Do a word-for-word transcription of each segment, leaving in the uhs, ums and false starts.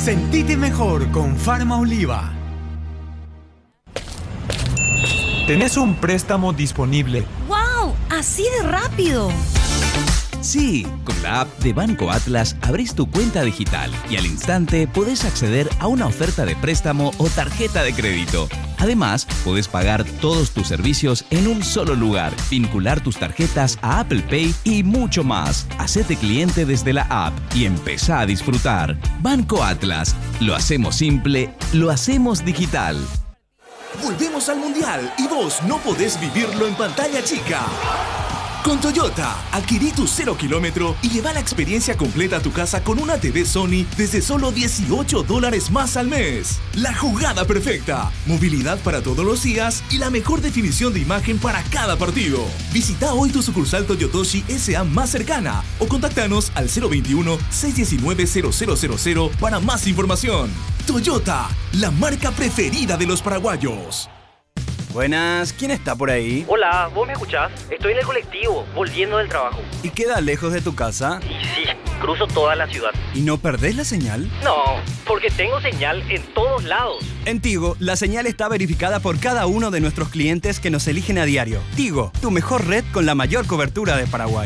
Sentite mejor con Farma Oliva. Tenés un préstamo disponible. ¡Wow! ¡Así de rápido! Sí, con la app de Banco Atlas abrís tu cuenta digital y al instante podés acceder a una oferta de préstamo o tarjeta de crédito. Además, podés pagar todos tus servicios en un solo lugar, vincular tus tarjetas a Apple Pay y mucho más. Hacete cliente desde la app y empezá a disfrutar. Banco Atlas. Lo hacemos simple, lo hacemos digital. Volvemos al Mundial y vos no podés vivirlo en pantalla chica. Con Toyota, adquirí tu cero kilómetro y lleva la experiencia completa a tu casa con una T V Sony desde solo dieciocho dólares más al mes. La jugada perfecta, movilidad para todos los días y la mejor definición de imagen para cada partido. Visita hoy tu sucursal Toyotoshi S A más cercana o contáctanos al cero veintiuno, seiscientos diecinueve, cero cero cero cero para más información. Toyota, la marca preferida de los paraguayos. Buenas, ¿quién está por ahí? Hola, ¿vos me escuchás? Estoy en el colectivo, volviendo del trabajo. ¿Y queda lejos de tu casa? Y sí, cruzo toda la ciudad. ¿Y no perdés la señal? No, porque tengo señal en todos lados. En Tigo, la señal está verificada por cada uno de nuestros clientes que nos eligen a diario. Tigo, tu mejor red con la mayor cobertura de Paraguay.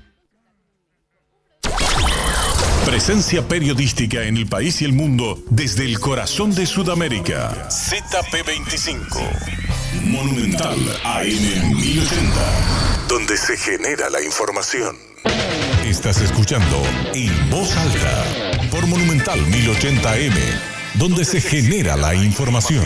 Presencia periodística en el país y el mundo desde el corazón de Sudamérica. Z P veinticinco. Monumental A M mil ochenta. Donde se genera la información. Estás escuchando En Voz Alta por Monumental mil ochenta A M. Donde se genera la información.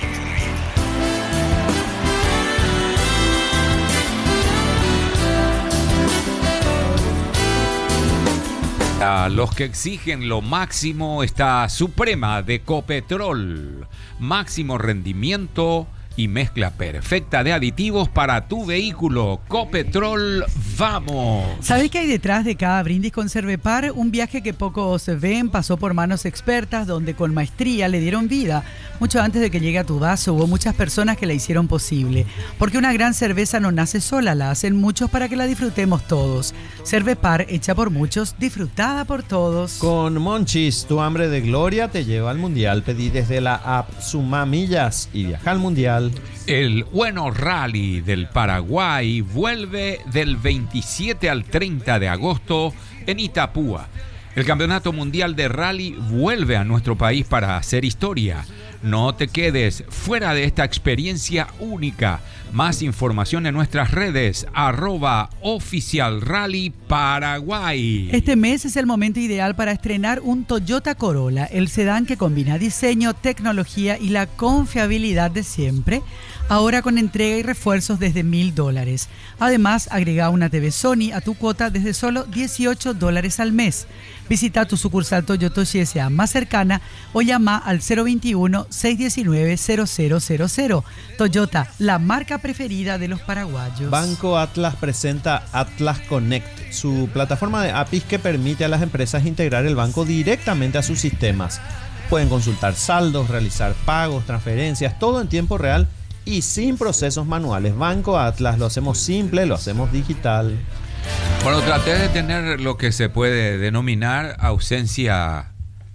A los que exigen lo máximo está Suprema de Copetrol. Máximo rendimiento y mezcla perfecta de aditivos para tu vehículo. Copetrol, ¡vamos! ¿Sabés qué hay detrás de cada brindis con Cervepar? Un viaje que pocos ven, pasó por manos expertas, donde con maestría le dieron vida. Mucho antes de que llegue a tu vaso, hubo muchas personas que la hicieron posible. Porque una gran cerveza no nace sola, la hacen muchos para que la disfrutemos todos. Cervepar, hecha por muchos, disfrutada por todos. Con Monchis, tu hambre de gloria te lleva al Mundial. Pedí desde la app Suma Millas y viaja al Mundial. El Bueno Rally del Paraguay vuelve del veintisiete al treinta de agosto en Itapúa. El Campeonato Mundial de Rally vuelve a nuestro país para hacer historia. No te quedes fuera de esta experiencia única. Más información en nuestras redes, arroba Oficial Rally Paraguay. Este mes es el momento ideal para estrenar un Toyota Corolla, el sedán que combina diseño, tecnología y la confiabilidad de siempre. Ahora con entrega y refuerzos desde mil dólares. Además, agrega una T V Sony a tu cuota desde solo dieciocho dólares al mes. Visita tu sucursal Toyotoshi S A más cercana o llama al cero veintiuno, seiscientos diecinueve, cero cero cero cero. Toyota, la marca preferida de los paraguayos. Banco Atlas presenta Atlas Connect, su plataforma de A P Is que permite a las empresas integrar el banco directamente a sus sistemas. Pueden consultar saldos, realizar pagos, transferencias, todo en tiempo real y sin procesos manuales. Banco Atlas, lo hacemos simple, lo hacemos digital. Bueno, traté de tener lo que se puede denominar ausencia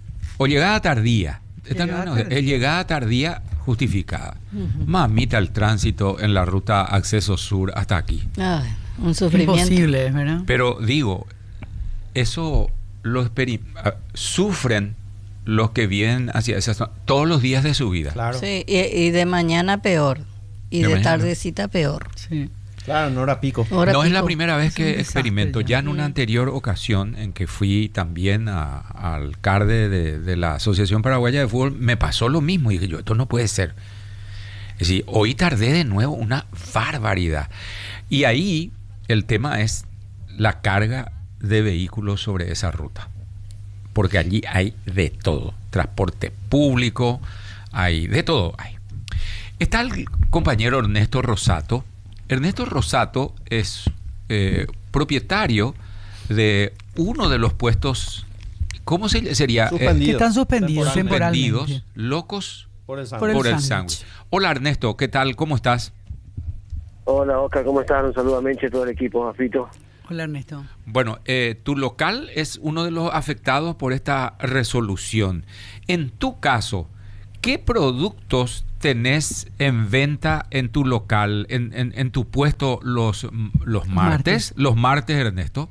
o llegada tardía. Llegada no, tardía. Es llegada tardía justificada. Uh-huh. Mamita, el tránsito en la ruta acceso sur hasta aquí. Ay, un sufrimiento. Imposible, ¿verdad? Pero digo, eso lo experim- sufren los que viven hacia esas todos los días de su vida. Claro. Sí, y, y de mañana peor. Y de, de tardecita peor. Sí. Claro, en hora pico. Hora no pico. Es la primera vez que experimento. Ya. ya en una sí. anterior ocasión en que fui también a, al CARDE de, de la Asociación Paraguaya de Fútbol, me pasó lo mismo. Y dije yo, esto no puede ser. Es decir, hoy tardé de nuevo, una barbaridad. Y ahí el tema es la carga de vehículos sobre esa ruta. Porque allí hay de todo. Transporte público, hay de todo. Hay. Está el compañero Ernesto Rosato. Ernesto Rosato es eh, propietario de uno de los puestos, ¿cómo se, sería? Suspendidos. Eh, que están suspendidos temporalmente. Suspendidos, locos por el sándwich. Por el sándwich. Hola Ernesto, ¿qué tal? ¿Cómo estás? Hola Oscar, ¿cómo estás? Un saludo a Menche, todo el equipo, a Fito. Hola, Ernesto. Bueno, eh, tu local es uno de los afectados por esta resolución. En tu caso, ¿qué productos tenés en venta en tu local, en, en, en tu puesto los, los martes? martes? Los martes, Ernesto.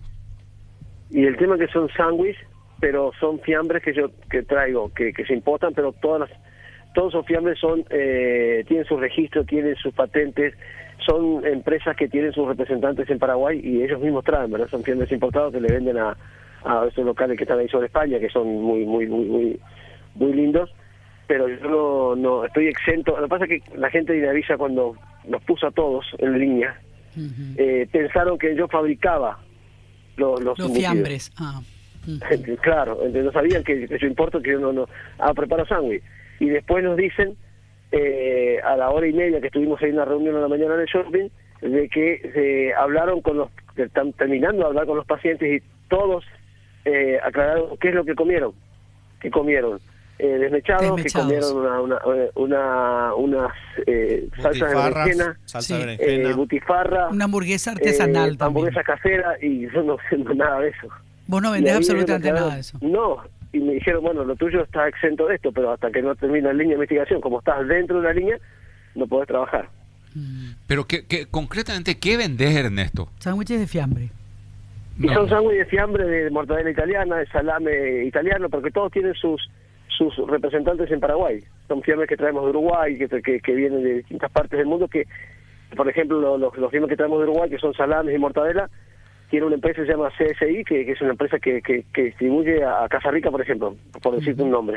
Y el tema que son sándwiches, pero son fiambres que yo que traigo, que, que se importan, pero todas las, todos esos fiambres son eh, tienen sus registros, tienen sus patentes, son empresas que tienen sus representantes en Paraguay y ellos mismos traen, ¿verdad? Son fiambres importados que le venden a, a esos locales que están ahí sobre España, que son muy, muy, muy, muy, muy lindos. Pero yo no, no estoy exento. Lo que pasa es que la gente de Inavisa, cuando nos puso a todos en línea, uh-huh. eh, pensaron que yo fabricaba los, los, los fiambres. Ah. Uh-huh. Claro, entonces no sabían que, que yo importo, que yo no, no ah, preparo sándwich. Y después nos dicen, eh, a la hora y media que estuvimos ahí en una reunión a la mañana de shopping, de que eh, hablaron con los, que están terminando de hablar con los pacientes y todos eh, aclararon qué es lo que comieron, qué comieron. Eh, desmechados, desmechados, que comieron una, una, una, unas eh, salsas de berenjena, salsa sí. de berenjena. Eh, butifarra, una hamburguesa artesanal, eh, hamburguesa casera, y yo no vendo nada de eso. Vos no vendés absolutamente nada de eso. No, y me dijeron, bueno, lo tuyo está exento de esto, pero hasta que no termine la línea de investigación, como estás dentro de la línea, no podés trabajar. Pero que, que concretamente, ¿qué vendés, Ernesto? Sándwiches de fiambre. Y no. Son sándwiches de fiambre, de mortadela italiana, de salame italiano, porque todos tienen sus sus representantes en Paraguay. Son fiambres que traemos de Uruguay, que, que, que vienen de distintas partes del mundo, que, por ejemplo, los, los, los fiambres que traemos de Uruguay, que son salames y mortadela, tiene una empresa que se llama C S I, que, que es una empresa que, que, que distribuye a, a Casa Rica, por ejemplo, por decirte uh-huh. un nombre.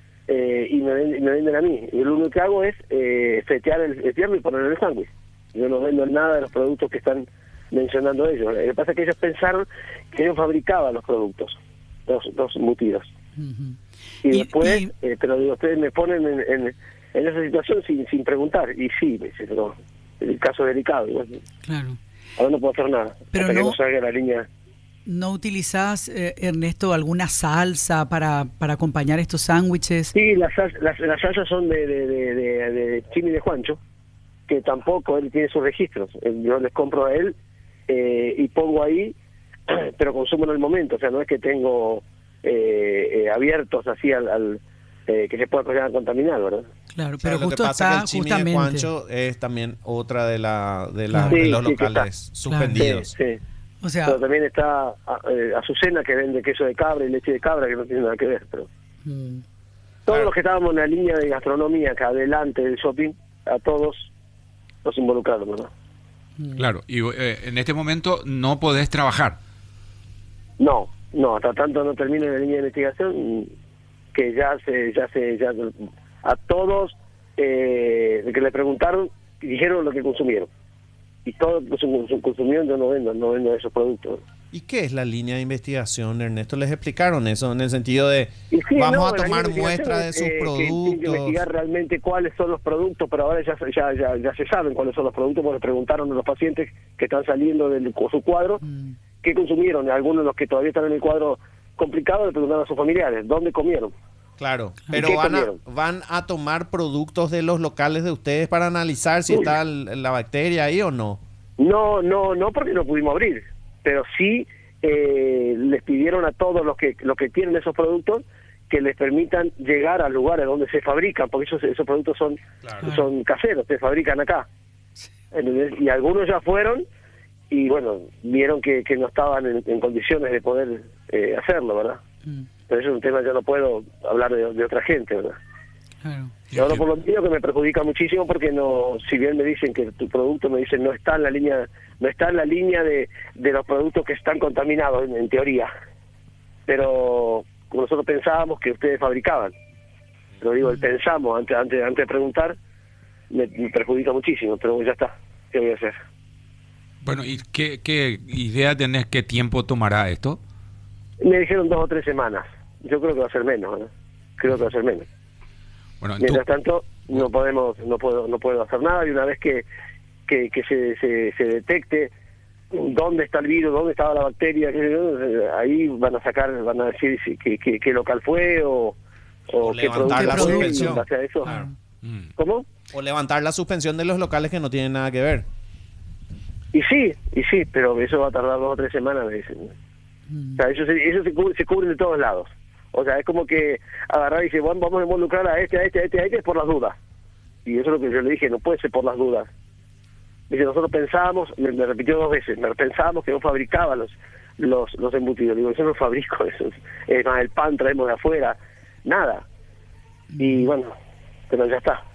Eh, y me, ven, me venden a mí. Y lo único que hago es eh, fetear el, el fiambre y ponerlo en el sándwich. Yo no vendo nada de los productos que están mencionando ellos. Lo que pasa es que ellos pensaron que ellos fabricaban los productos, los, los embutidos. Uh-huh. Y, y después, y... Eh, pero digo, ustedes me ponen en, en, en esa situación sin sin preguntar. Y sí, me dice, pero el caso es delicado. Igual. Claro. Ahora no puedo hacer nada. Pero hasta no, que no salga la línea. ¿No utilizás, eh, Ernesto, alguna salsa para, para acompañar estos sándwiches? Sí, las, las, las salsas son de, de, de, de, de Chimi de Juancho, que tampoco él tiene sus registros. Yo les compro a él eh, y pongo ahí, pero consumo en el momento. O sea, no es que tengo... Eh, eh, abiertos así al, al eh, que se pueda contaminar, ¿verdad? Claro, pero o sea, justo lo que pasa está es que el Chimi justamente... de Juancho es también otra de la de, la, claro. de los sí, locales sí suspendidos. Sí, sí. O sea, pero también está eh, Azucena, que vende queso de cabra y leche de cabra, que no tiene nada que ver. Pero mm. todos claro. los que estábamos en la línea de gastronomía acá adelante del shopping, a todos los involucraron, ¿verdad? Claro, y eh, en este momento no podés trabajar. No. No, hasta tanto no termine la línea de investigación, que ya se, ya se, ya a todos eh, que le preguntaron, dijeron lo que consumieron. Y todos los que consumieron, yo no vendo, no vendo esos productos. ¿Y qué es la línea de investigación, Ernesto? ¿Les explicaron eso en el sentido de sí, vamos no, a tomar muestras de sus eh, productos? Que, que investigar realmente cuáles son los productos, pero ahora ya, ya, ya, ya se saben cuáles son los productos, porque preguntaron a los pacientes que están saliendo de su cuadro. Mm. ¿Qué consumieron? Algunos de los que todavía están en el cuadro complicado le preguntaron a sus familiares, ¿dónde comieron? Claro, pero van a, van a tomar productos de los locales de ustedes para analizar si Uy. está la bacteria ahí o no. No, no, no, porque no pudimos abrir, pero sí eh, les pidieron a todos los que los que tienen esos productos que les permitan llegar a lugares donde se fabrican, porque esos, esos productos son, claro. son caseros, se fabrican acá. Y algunos ya fueron y bueno, vieron que, que no estaban en, en condiciones de poder eh, hacerlo, ¿verdad? Mm. Pero eso es un tema, yo no puedo hablar de, de otra gente, ¿verdad? Claro. Y ahora por lo mío que me perjudica muchísimo, porque no, si bien me dicen que tu producto, me dicen no está en la línea, no está en la línea de, de los productos que están contaminados en, en teoría, pero como nosotros pensábamos que ustedes fabricaban, pero digo, el pensamos antes, antes, antes de preguntar, me, me perjudica muchísimo, pero ya está, ¿qué voy a hacer? Bueno, ¿y qué, qué idea tenés, qué tiempo tomará esto? Me dijeron dos o tres semanas. Yo creo que va a ser menos, ¿no? Creo que va a ser menos. Bueno, mientras tú... tanto, no podemos, no puedo, no puedo hacer nada, y una vez que que, que se, se, se detecte dónde está el virus, dónde estaba la bacteria, ahí van a sacar, van a decir si, qué, qué, qué local fue o, o, o qué levantar la fue, suspensión. Hacia eso. Claro. ¿Cómo? O levantar la suspensión de los locales que no tienen nada que ver. Y sí, y sí, pero eso va a tardar dos o tres semanas. Dicen. Mm. O sea, eso, se, eso se, cubre, se cubre de todos lados. O sea, es como que agarrar y decir, bueno, vamos a involucrar a este, a este, a este, a este por las dudas. Y eso es lo que yo le dije, no puede ser por las dudas. Dice, nosotros pensábamos, me, me repitió dos veces, me pensábamos que no fabricaba los los los embutidos. Digo, yo no fabrico eso. Es más, el pan traemos de afuera, nada. Y bueno, pero ya está.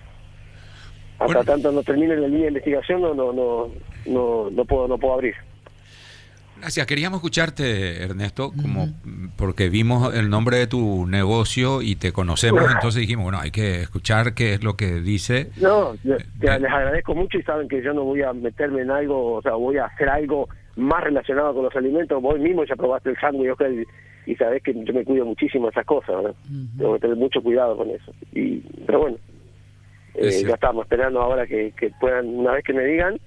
Hasta bueno. tanto no termine la línea de investigación, no no no no, no puedo no puedo abrir. Gracias. Queríamos escucharte, Ernesto, como uh-huh. porque vimos el nombre de tu negocio y te conocemos, entonces dijimos, bueno, hay que escuchar qué es lo que dice. No, yo, te, les agradezco mucho y saben que yo no voy a meterme en algo, o sea, voy a hacer algo más relacionado con los alimentos. Vos mismo ya probaste el sándwich, Oscar, y, y sabés que yo me cuido muchísimo de esas cosas, ¿verdad? Uh-huh. Tengo que tener mucho cuidado con eso. Y pero bueno, eh, ya estamos esperando ahora que, que puedan, una vez que me digan,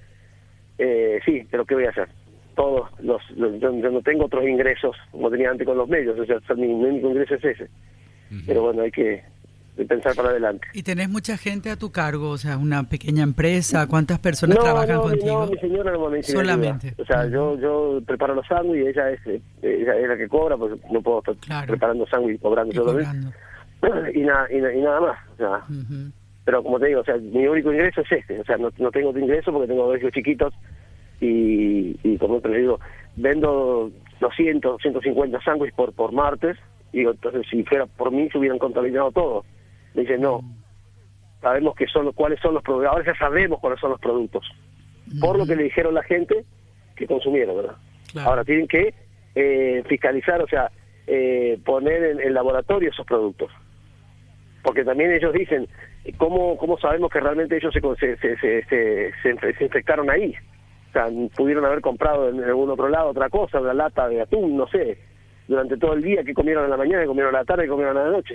eh, sí, pero ¿qué voy a hacer? Todos los, los yo, yo no tengo otros ingresos como tenía antes con los medios, o sea, mi, mi único ingreso es ese. Uh-huh. Pero bueno, hay que pensar para adelante. ¿Y tenés mucha gente a tu cargo? O sea, una pequeña empresa, ¿cuántas personas no, trabajan no, contigo? No, mi señora no me solamente. O sea, uh-huh. yo yo preparo los sándwiches y ella es ella es la que cobra, porque no puedo estar claro. preparando sándwiches y cobrando todo y nada y, y nada más, o sea, uh-huh. pero como te digo, o sea, mi único ingreso es este, o sea, no, no tengo otro ingreso porque tengo dos hijos chiquitos. Y, y como te digo, vendo doscientos, ciento cincuenta sándwiches por por martes, y digo, entonces si fuera por mí se hubieran contaminado todo. Me dicen, no, sabemos que son cuáles son los productos, ahora ya sabemos cuáles son los productos, por lo que le dijeron la gente que consumieron, ¿verdad? Claro. Ahora tienen que eh, fiscalizar, o sea, eh, poner en el laboratorio esos productos, porque también ellos dicen, ¿cómo cómo sabemos que realmente ellos se se se se, se, se, se infectaron ahí? O sea, pudieron haber comprado en algún otro lado otra cosa, una lata de atún, no sé, durante todo el día, que comieron en la mañana, que comieron a la tarde, que comieron a la noche.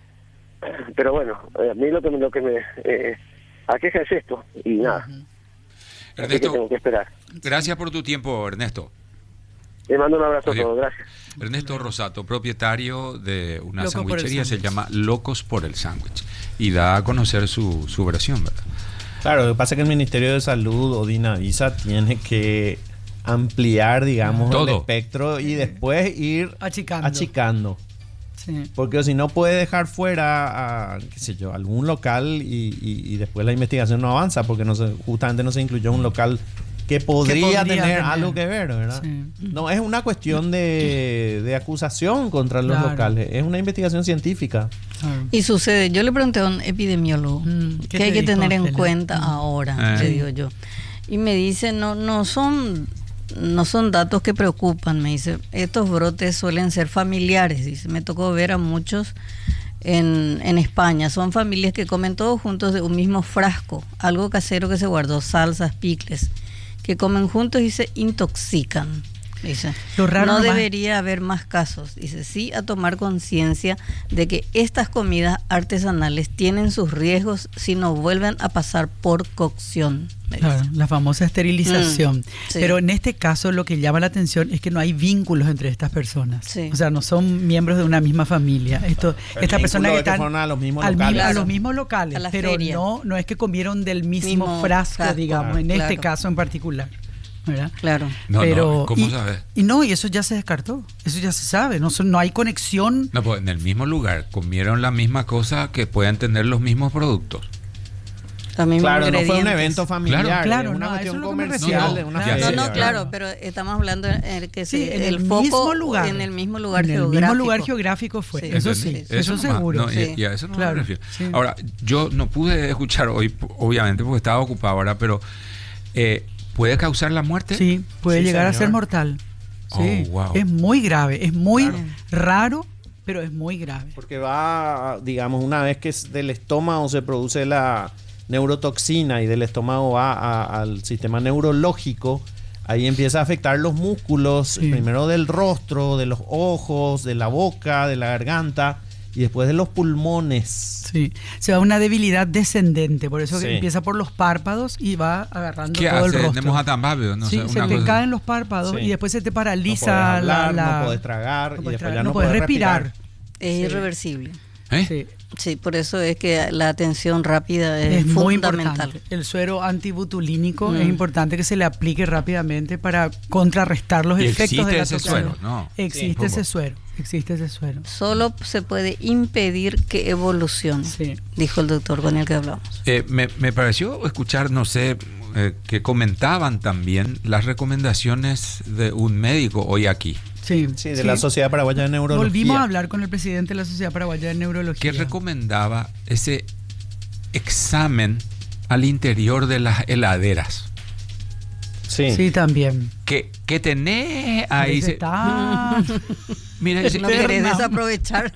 Pero bueno, a mí lo que, lo que me eh, aqueja es esto, y nada. Uh-huh. Ernesto, que tengo que esperar. Gracias por tu tiempo, Ernesto. Le mando un abrazo Adiós. a todos, gracias. Ernesto Rosato, propietario de una sandwichería, se llama Locos por el Sándwich, y da a conocer su, su versión, ¿verdad? Claro, lo que pasa es que el Ministerio de Salud o Dinavisa tiene que ampliar, digamos, Todo. el espectro y después ir achicando. achicando. Sí. Porque si no puede dejar fuera a, qué sé yo, algún local y, y, y después la investigación no avanza porque no se, justamente no se incluyó un local que podría, podría tener, tener algo que ver, ¿verdad? Sí. No, es una cuestión de, de acusación contra los claro. locales, es una investigación científica. Claro. Y sucede, yo le pregunté a un epidemiólogo mm, que hay que dijo, tener en cuenta mm. ahora, eh. le digo yo, y me dice, no no son no son datos que preocupan, me dice, estos brotes suelen ser familiares, dice, me tocó ver a muchos en, en España, son familias que comen todos juntos de un mismo frasco, algo casero que se guardó, salsas, picles, que comen juntos y se intoxican. Dice, Lo raro no nomás. debería haber más casos. Dice, sí a tomar conciencia de que estas comidas artesanales tienen sus riesgos si no vuelven a pasar por cocción. Claro, la famosa esterilización. Mm, sí. Pero en este caso lo que llama la atención es que no hay vínculos entre estas personas. Sí. O sea, no son miembros de una misma familia. Esto, estas personas que están a los mismos al, locales, a los mismos locales, pero no, no es que comieron del mismo, mismo frasco, frasco, digamos, claro, en claro. este caso en particular. ¿verdad? Claro. No, pero, no, ¿cómo y, sabes? Y no, y eso ya se descartó. Eso ya se sabe. No, no hay conexión. No, pues en el mismo lugar comieron la misma cosa que pueden tener los mismos productos. Claro, no fue un evento familiar, claro, claro, una no, cuestión eso comercial, no, de una no, feria. no, no, claro, pero estamos hablando en que sí, se, en el, el foco mismo lugar, en el mismo lugar en el geográfico. mismo lugar geográfico fue, sí, eso sí, eso, eso seguro. No, sí. y, y a eso no claro, me refiero. Sí. Ahora, yo no pude escuchar hoy, obviamente, porque estaba ocupado ahora, pero eh, ¿puede causar la muerte? Sí, puede sí, llegar señor. a ser mortal. Sí, oh, wow. Es muy grave, es muy claro. raro, pero es muy grave. Porque va, digamos, una vez que del estómago se produce la neurotoxina y del estómago va a, al sistema neurológico, ahí empieza a afectar los músculos, sí. primero del rostro, de los ojos, de la boca, de la garganta y después de los pulmones. Sí, se va a una debilidad descendente, por eso sí. que empieza por los párpados y va agarrando ¿Qué todo hace? el rostro. No sí, sé, se una te cosa... caen los párpados sí. y después se te paraliza. No puedes hablar, la, la... no puedes tragar no y puedes después tragar, ya no, no puedes puedes respirar. respirar. Es sí. irreversible. ¿Eh? Sí. Sí, por eso es que la atención rápida es, es muy fundamental. importante. El suero antibutulínico Mm. es importante que se le aplique rápidamente para contrarrestar los ¿Y efectos de la existe ese toxina. suero? No. Existe Sí. ese ¿Cómo? suero, existe ese suero. Solo se puede impedir que evolucione, Sí. dijo el doctor con el que hablamos. Eh, me, me pareció escuchar, no sé, eh, que comentaban también las recomendaciones de un médico hoy aquí. Sí, Sí, de sí. la Sociedad Paraguaya de Neurología. Volvimos a hablar con el presidente de la Sociedad Paraguaya de Neurología. Que recomendaba ese examen al interior de las heladeras. Sí. Sí, también. Que, que tenés ahí. Ese se- está... Mira, ese- No querés Fernando. desaprovechar.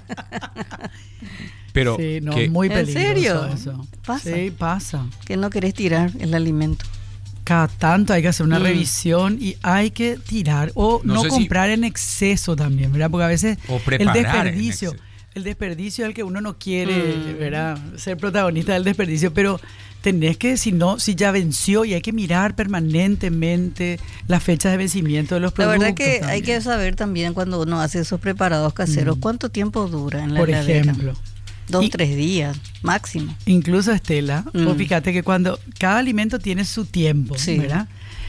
pero Sí, no, que- muy ¿En peligroso serio? eso. Pasa. Sí, pasa. Que no querés tirar el alimento. Cada tanto hay que hacer una Mm. revisión y hay que tirar o No no, sé si- comprar en exceso también, ¿verdad? Porque a veces O el preparar en desperdicio, exceso. el desperdicio es el que uno no quiere, Mm. ¿verdad? Ser protagonista del desperdicio, pero tenés que, si no, si ya venció y hay que mirar permanentemente las fechas de vencimiento de los La productos. verdad que hay también. que saber también cuando uno hace esos preparados caseros, Mm. cuánto tiempo dura en la Por heladera. ejemplo. Dos, Y- tres días máximo. Incluso, Estela, Mm. vos fíjate que cuando cada alimento tiene su tiempo, Sí. ¿verdad?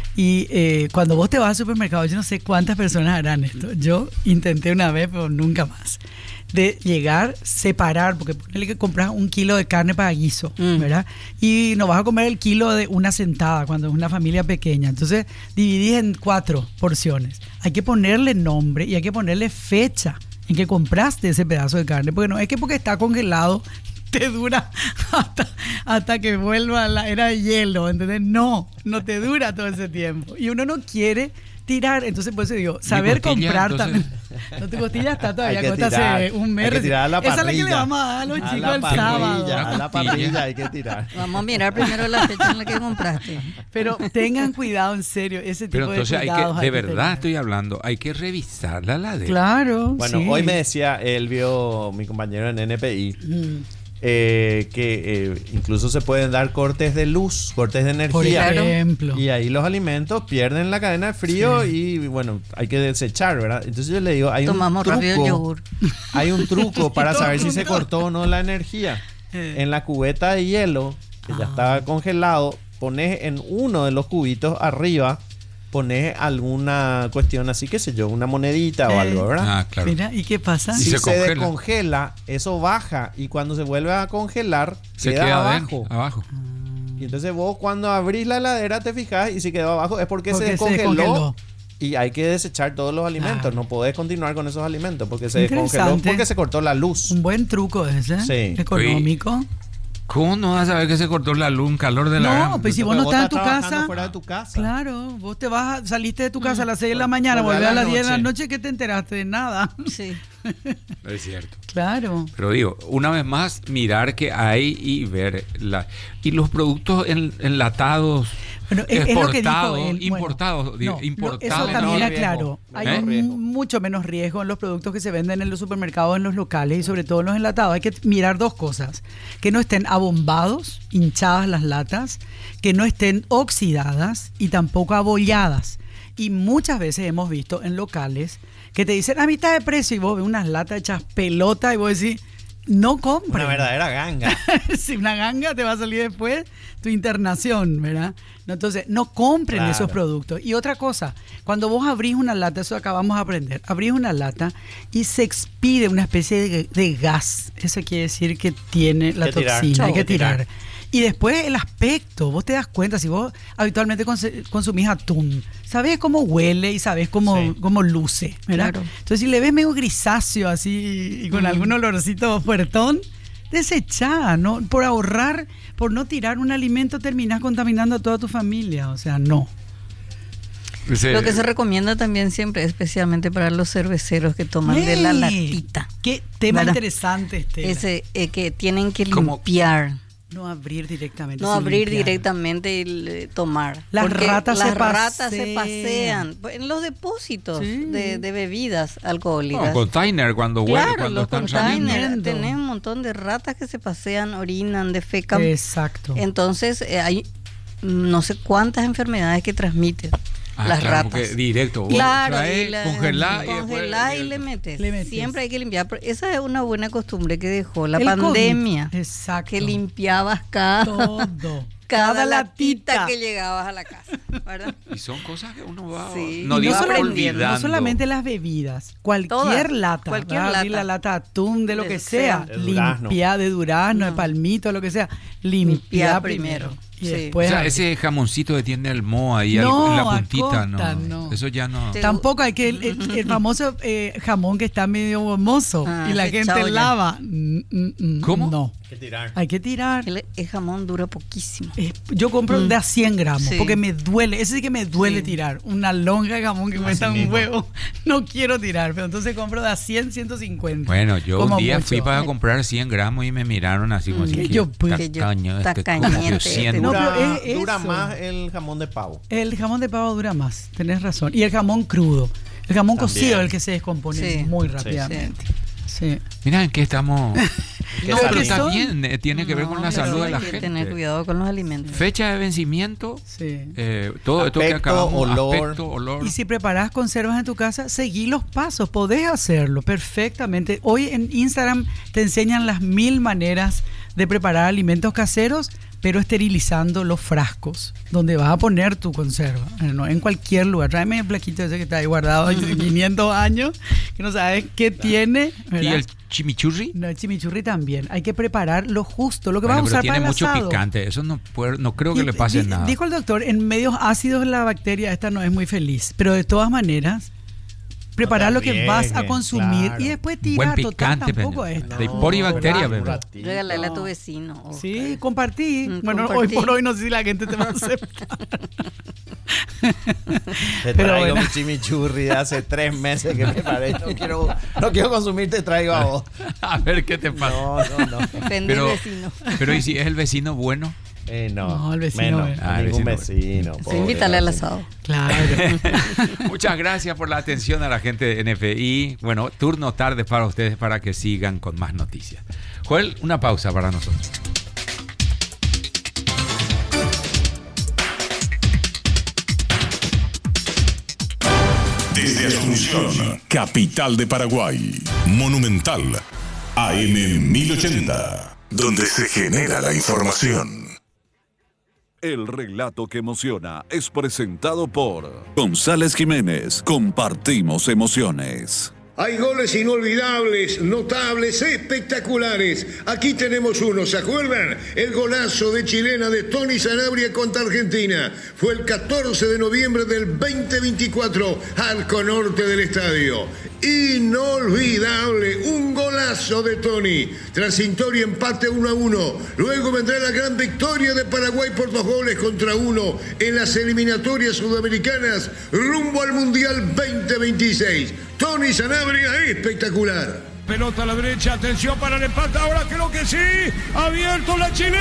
Y eh, cuando vos te vas al supermercado, yo no sé cuántas personas harán esto. Yo intenté una vez, pero nunca más. De llegar, separar, porque ponele que compras un kilo de carne para guiso, Mm. ¿verdad? Y no vas a comer el kilo de una sentada cuando es una familia pequeña. Entonces, dividís en cuatro porciones. Hay que ponerle nombre y hay que ponerle fecha en que compraste ese pedazo de carne, porque no es que porque está congelado te dura hasta, hasta que vuelva a la era de hielo, ¿entendés? No, no te dura todo ese tiempo. Y uno no quiere tirar, entonces por eso digo, saber costilla, comprar entonces. también. No, tu costilla está todavía Hay que corta tirar, hace un mes. hay que tirar a la Esa es la que le parrilla. vamos a dar a los A chicos la el parrilla, sábado. a la parrilla hay que tirar. Vamos a mirar primero la fecha en la que compraste. Pero tengan cuidado, en serio, ese tipo pero de entonces hay cuidados que, de hay que verdad tener. estoy hablando, hay que revisar la heladera. Claro, Bueno, sí. hoy me decía Elvio, mi compañero en N P I, Mm. eh, que eh, incluso se pueden dar cortes de luz, cortes de Por energía. ejemplo. Y ahí los alimentos pierden la cadena de frío y bueno, hay que desechar, ¿verdad? Entonces yo le digo, hay Tomamos un rápido el truco, yogur. hay un truco para Todo saber si se junto. cortó o no la energía. Eh. En la cubeta de hielo, que ya Ah. estaba congelado, pones en uno de los cubitos arriba, pones alguna cuestión así, qué sé yo, una monedita o Eh. algo, ¿verdad? Ah, claro. Mira, ¿y qué pasa? Y Si se se, congela. descongela, eso baja y cuando se vuelve a congelar, Se queda, queda abajo. adentro, abajo. Y entonces vos cuando abrís la heladera te fijas y si quedó abajo es porque, Porque se, se descongeló, descongeló. y hay que desechar todos los alimentos. Claro. No podés continuar con esos alimentos porque se descongeló Interesante. porque se cortó la luz. Un buen truco ese, Sí. económico. ¿Cómo no vas a saber que se cortó la luz, un calor de la No, gran- pues si vos Pero no estás en tu trabajando casa, fuera de tu casa. claro, vos te vas, a- saliste de tu casa a las seis de la mañana, Volver volvés a a la las diez de la noche. noche, que te enteraste de nada. Sí. Es cierto. Claro. Pero digo, una vez más, mirar qué hay y ver la y los productos en- enlatados, Bueno, es, es lo que dijo exportados, él. Bueno, importados, digo, no, lo- importados. Eso también Menor aclaro. riesgo, Hay menor un- riesgo. mucho menos riesgo en los productos que se venden en los supermercados, en los locales y sobre todo en los enlatados. Hay que mirar dos cosas: que no estén abombados, hinchadas las latas, que no estén oxidadas y tampoco abolladas. Y muchas veces hemos visto en locales que te dicen a mitad de precio y vos ves unas latas hechas pelota y vos decís, no compres. Una verdadera ganga. Si una ganga te va a salir después tu internación, ¿verdad? No, entonces, no compren Claro. esos productos. Y otra cosa, cuando vos abrís una lata, eso acabamos de aprender, abrís una lata y se expide una especie de, de gas. Eso quiere decir que tiene la Hay que tirar. toxina, hay Chau, que tirar. tirar. Y después el aspecto, vos te das cuenta, si vos habitualmente conse- consumís atún, sabés cómo huele y sabés cómo, Sí. cómo luce, ¿verdad? Claro. Entonces si le ves medio grisáceo así y con Mm. algún olorcito fuertón, desechá, ¿no? Por ahorrar, por no tirar un alimento, terminás contaminando a toda tu familia, o sea, no. Ese- Lo que se recomienda también siempre, especialmente para los cerveceros que toman de la ¡Ey! latita. Qué tema ¿Verdad? interesante este. Ese eh, que tienen que Como- limpiar, No abrir directamente. no sin abrir limpiar. directamente y eh, tomar. Las Porque ratas se las ratas se pasean. pasean pues, en los depósitos Sí. de, de bebidas No, alcohólicas. container cuando huele, Claro, cuando los están saliendo. containers, saliendo. tenés un montón de ratas que se pasean, orinan, defecan. Exacto. Entonces eh, hay no sé cuántas enfermedades que transmiten. Ah, las claro, ratas. Directo. Claro, trae, y la, congelá, congelá y, y, le, metes. le metes. Siempre hay que limpiar. Esa es una buena costumbre que dejó la El pandemia. COVID. Exacto. Que limpiabas cada, todo. cada, Cada latita latita que llegabas a la casa, ¿verdad? Y son cosas que uno va Sí. no, Y digo no, solo- olvidando. no solamente las bebidas, cualquier Todas, lata, cualquier ¿verdad? Abrir lata. la lata de atún, de lo De que sea. sea, De durazno. limpia, de durazno, de No. palmito, lo que sea, limpia Limpia primero. primero. Y Sí. después O sea, abrir. ese jamoncito que tiene el moho ahí No, al- en la a puntita, costa, no. no. Eso ya no. Te- Tampoco hay que el, el- el famoso eh, jamón que está medio gomoso Ah, y la ese gente chao ya. lava. Mm, mm, mm, ¿Cómo? No, Hay que tirar. hay que tirar. El, el jamón dura poquísimo. Eh, Yo compro Mm. de a cien gramos Sí. porque me duele. Ese sí que me duele Sí. tirar. Una lonja de jamón que cuesta un mismo. huevo. No quiero tirar, pero entonces compro de a cien, ciento cincuenta. Bueno, yo Como un día mucho. fui para comprar cien gramos y me miraron así como Mm. así. Que que yo, pues, que yo- tacaño, este, como tacañete, que cien. No, Dura, pero es dura eso. más el jamón de pavo. El jamón de pavo dura más, tenés razón. Y el jamón crudo. El jamón También. cocido es el que se descompone Sí. muy Sí, rápidamente. Sí. Mira en qué estamos. ¿Qué No, salud? pero está son? bien, eh, tiene que ver con la pero salud de hay la que gente. tener cuidado con los alimentos. Fecha de vencimiento, Sí. eh, todo esto que Aspecto, acabamos, olor. aspecto, olor. Y si preparás conservas en tu casa, seguí los pasos, podés hacerlo perfectamente. Hoy en Instagram te enseñan las mil maneras de preparar alimentos caseros, pero esterilizando los frascos donde vas a poner tu conserva, eh, no en cualquier lugar. Tráeme el plaquito ese que está ahí guardado hace quinientos años, que no sabes qué tiene. ¿Y ¿verdad? el chimichurri? No, el chimichurri también. Hay que preparar lo justo, lo que Bueno, vas a pero usar tiene para el mucho asado. picante, eso no, puede- no creo que Y le pase di- nada. Dijo el doctor, en medios ácidos la bacteria esta no es muy feliz, pero de todas maneras, preparar te lo que vas a arriesgues, consumir claro. y después Buen tirar. Total, picante, tampoco Peña. es. De por y bacteria, bebé. ratito. Regálale a tu vecino. Oscar. Sí, compartí. Mm, Bueno, compartí. hoy por hoy no sé si la gente te va a aceptar. Te Pero traigo bueno. mi chimichurri de hace tres meses que preparé. No quiero, no quiero consumir, te traigo a vos. A ver qué te pasa. No, no, no. Depende Pero, del vecino. pero ¿y si es el vecino bueno? Eh, no. No, el vecino, Menos, eh. Ah, el ningún vecino. vecino. Sí, pobre invítale al vecino. asado. Claro. Muchas gracias por la atención a la gente de N F I. Bueno, turno tarde para ustedes para que sigan con más noticias. Joel, una pausa para nosotros. Desde Asunción, capital de Paraguay. Monumental A M mil ochenta, donde se genera la información. El relato que emociona es presentado por González Jiménez. Compartimos emociones. Hay goles inolvidables, notables, espectaculares. Aquí tenemos uno, ¿se acuerdan? El golazo de chilena de Tony Sanabria contra Argentina. Fue el catorce de noviembre del veinte veinticuatro, al conorte del estadio. Inolvidable, un golazo de Tony. Transitorio y empate uno a uno. Luego vendrá la gran victoria de Paraguay por dos goles contra uno en las eliminatorias sudamericanas rumbo al Mundial veinte veintiséis. Tony Sanabria, espectacular. Pelota a la derecha, atención para el empate, ahora creo que sí, abierto la chilena.